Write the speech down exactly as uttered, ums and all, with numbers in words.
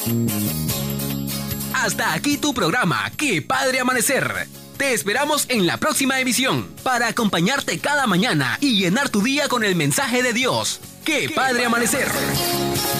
Hasta aquí tu programa, ¡Qué Padre Amanecer! Te esperamos en la próxima emisión para acompañarte cada mañana y llenar tu día con el mensaje de Dios. ¡Qué Padre Amanecer!